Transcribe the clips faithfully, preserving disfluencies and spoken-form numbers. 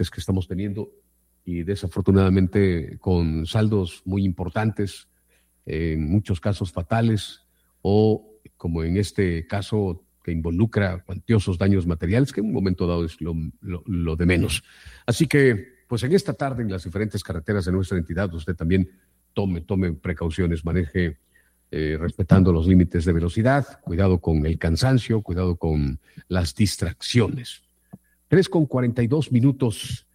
accidentes que estamos teniendo y desafortunadamente con saldos muy importantes, en muchos casos fatales, o como en este caso que involucra cuantiosos daños materiales, que en un momento dado es lo, lo, lo de menos. Así que, pues en esta tarde, en las diferentes carreteras de nuestra entidad, usted también tome, tome precauciones, maneje eh, respetando los límites de velocidad, cuidado con el cansancio, cuidado con las distracciones. tres con cuarenta y dos minutos.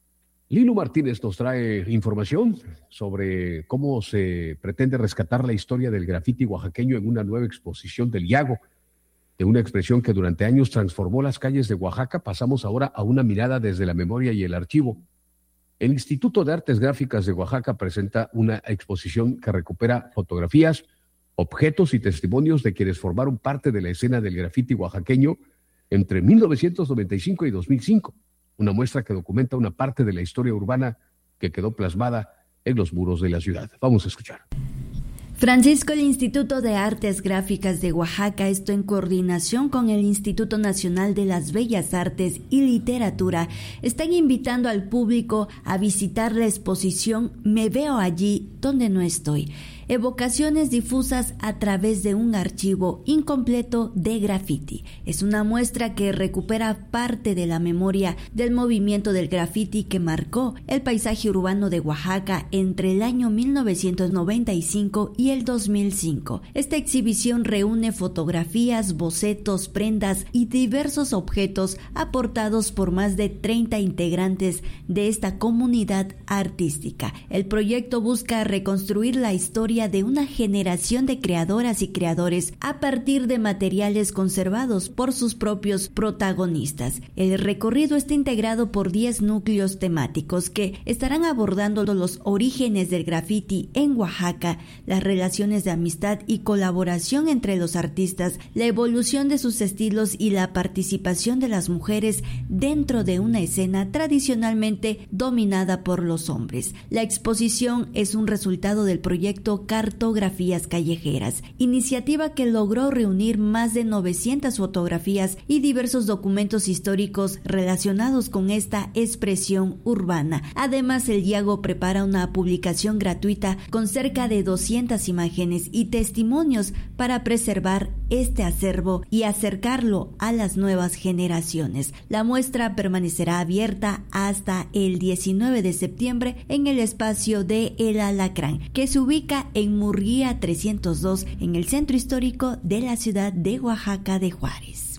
Lilo Martínez nos trae información sobre cómo se pretende rescatar la historia del grafiti oaxaqueño en una nueva exposición del Iago. De una expresión que durante años transformó las calles de Oaxaca, pasamos ahora a una mirada desde la memoria y el archivo. El Instituto de Artes Gráficas de Oaxaca presenta una exposición que recupera fotografías, objetos y testimonios de quienes formaron parte de la escena del grafiti oaxaqueño entre mil novecientos noventa y cinco y dos mil cinco. Una muestra que documenta una parte de la historia urbana que quedó plasmada en los muros de la ciudad. Vamos a escuchar. Francisco, el Instituto de Artes Gráficas de Oaxaca, esto en coordinación con el Instituto Nacional de las Bellas Artes y Literatura, están invitando al público a visitar la exposición Me veo allí donde no estoy. Evocaciones difusas a través de un archivo incompleto de grafiti. Es una muestra que recupera parte de la memoria del movimiento del grafiti que marcó el paisaje urbano de Oaxaca entre el año mil novecientos noventa y cinco y el dos mil cinco. Esta exhibición reúne fotografías, bocetos, prendas y diversos objetos aportados por más de treinta integrantes de esta comunidad artística. El proyecto busca reconstruir la historia de una generación de creadoras y creadores a partir de materiales conservados por sus propios protagonistas. El recorrido está integrado por diez núcleos temáticos que estarán abordando los orígenes del graffiti en Oaxaca, las relaciones de amistad y colaboración entre los artistas, la evolución de sus estilos y la participación de las mujeres dentro de una escena tradicionalmente dominada por los hombres. La exposición es un resultado del proyecto Cartografías Callejeras, iniciativa que logró reunir más de novecientas fotografías y diversos documentos históricos relacionados con esta expresión urbana. Además, el Iago prepara una publicación gratuita con cerca de doscientas imágenes y testimonios para preservar este acervo y acercarlo a las nuevas generaciones. La muestra permanecerá abierta hasta el diecinueve de septiembre en el espacio de El Alacrán, que se ubica en Murguía trescientos dos, en el centro histórico de la ciudad de Oaxaca de Juárez.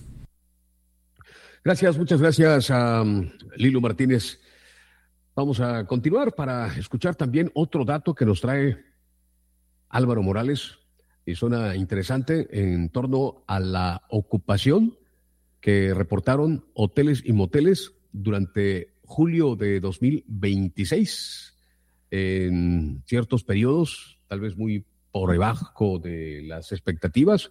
Gracias, muchas gracias a um, Lilo Martínez. Vamos a continuar para escuchar también otro dato que nos trae Álvaro Morales, y suena interesante en torno a la ocupación que reportaron hoteles y moteles durante julio de dos mil veintiséis, en ciertos periodos, tal vez muy por debajo de las expectativas,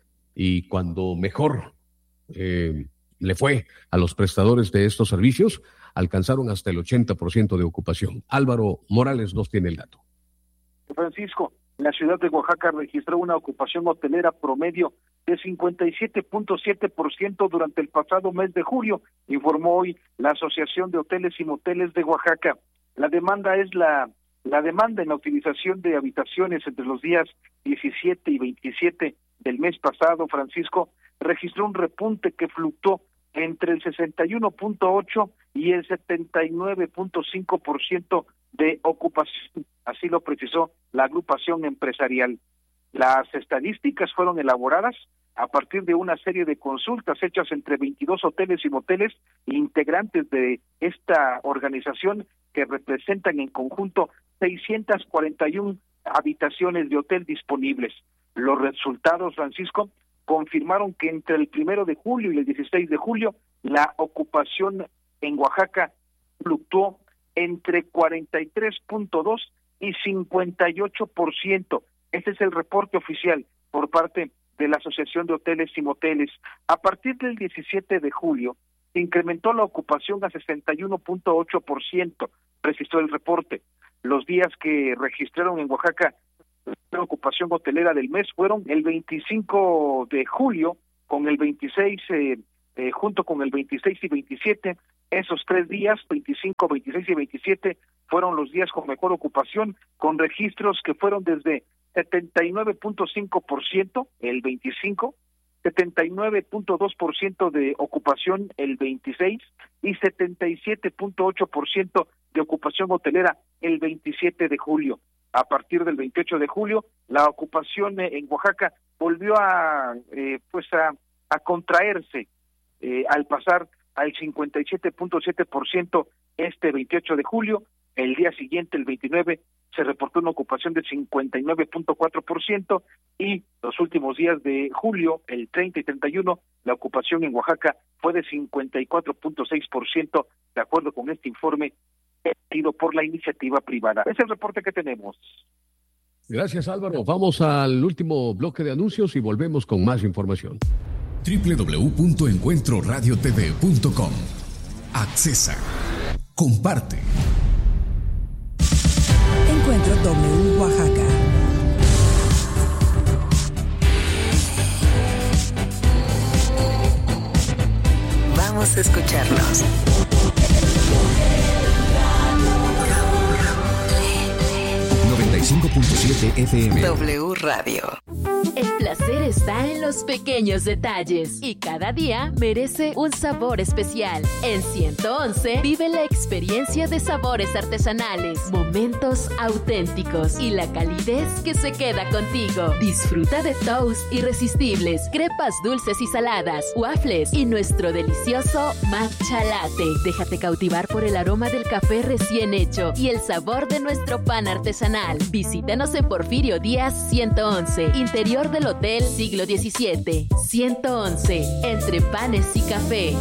y cuando mejor eh, le fue a los prestadores de estos servicios, alcanzaron hasta el ochenta por ciento de ocupación. Álvaro Morales nos tiene el dato. Francisco, la ciudad de Oaxaca registró una ocupación hotelera promedio de cincuenta y siete punto siete por ciento durante el pasado mes de julio, informó hoy la Asociación de Hoteles y Moteles de Oaxaca. La demanda es la la demanda en la utilización de habitaciones entre los días diecisiete y veintisiete del mes pasado, Francisco, registró un repunte que fluctuó entre el sesenta y uno punto ocho y el setenta y nueve punto cinco por ciento de ocupación, así lo precisó la agrupación empresarial. Las estadísticas fueron elaboradas a partir de una serie de consultas hechas entre veintidós hoteles y moteles integrantes de esta organización que representan en conjunto seiscientas cuarenta y una habitaciones de hotel disponibles. Los resultados, Francisco, confirmaron que entre el primero de julio y el dieciséis de julio la ocupación en Oaxaca fluctuó entre cuarenta y tres punto dos y cincuenta y ocho por ciento. Este es el reporte oficial por parte de la Asociación de Hoteles y Moteles. A partir del diecisiete de julio, se incrementó la ocupación a sesenta y uno punto ocho por ciento, precisó el reporte. Los días que registraron en Oaxaca la ocupación hotelera del mes fueron el veinticinco de julio con el veintiséis eh, junto con el veintiséis y veintisiete, esos tres días, veinticinco, veintiséis y veintisiete, fueron los días con mejor ocupación, con registros que fueron desde setenta y nueve punto cinco por ciento el veinticinco, setenta y nueve punto dos por ciento de ocupación el veintiséis y setenta y siete punto ocho por ciento de ocupación hotelera el veintisiete de julio. A partir del veintiocho de julio, la ocupación en Oaxaca volvió a eh, pues a, a contraerse eh, al pasar al cincuenta y siete punto siete por ciento este veintiocho de julio. El día siguiente, el veintinueve, se reportó una ocupación de cincuenta y nueve punto cuatro por ciento y los últimos días de julio, el treinta y treinta y uno, la ocupación en Oaxaca fue de cincuenta y cuatro punto seis por ciento, de acuerdo con este informe emitido por la iniciativa privada. Es el reporte que tenemos. Gracias, Álvaro. Vamos al último bloque de anuncios y volvemos con más información. doble u doble u doble u punto encuentro radio t v punto com. Accesa. Comparte. Encuentro W Oaxaca. Vamos a escucharnos. noventa y cinco punto siete F M. W Radio. El placer está en los pequeños detalles y cada día merece un sabor especial. En ciento once vive la experiencia de sabores artesanales, momentos auténticos y la calidez que se queda contigo. Disfruta de toast irresistibles, crepas dulces y saladas, waffles y nuestro delicioso matcha latte. Déjate cautivar por el aroma del café recién hecho y el sabor de nuestro pan artesanal. Visítanos en Porfirio Díaz ciento once, interior del Hotel Siglo diecisiete. ciento once, entre panes y café.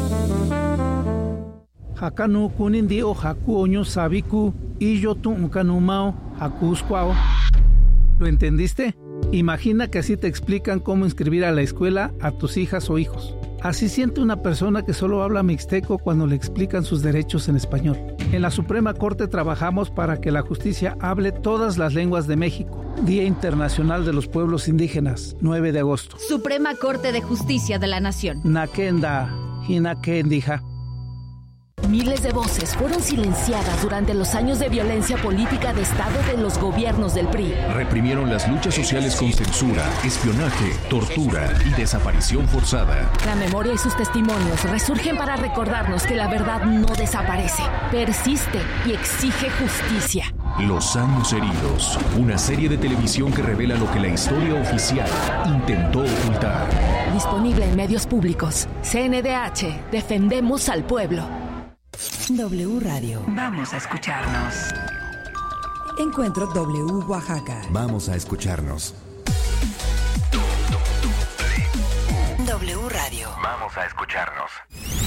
Hakanu kunindi o haku oño sabiku y yo tu ukanumao hakuskwao. ¿Lo entendiste? Imagina que así te explican cómo inscribir a la escuela a tus hijas o hijos. Así siente una persona que solo habla mixteco cuando le explican sus derechos en español. En la Suprema Corte trabajamos para que la justicia hable todas las lenguas de México. Día Internacional de los Pueblos Indígenas, nueve de agosto. Suprema Corte de Justicia de la Nación. Nakenda, Hinakendija. Miles de voces fueron silenciadas durante los años de violencia política de Estado de los gobiernos del P R I. Reprimieron las luchas sociales con censura, espionaje, tortura y desaparición forzada. La memoria y sus testimonios resurgen para recordarnos que la verdad no desaparece, persiste y exige justicia. Los años heridos, una serie de televisión que revela lo que la historia oficial intentó ocultar. Disponible en medios públicos. C N D H, defendemos al pueblo. W Radio. Vamos a escucharnos. Encuentro W Oaxaca. Vamos a escucharnos. W Radio. Vamos a escucharnos.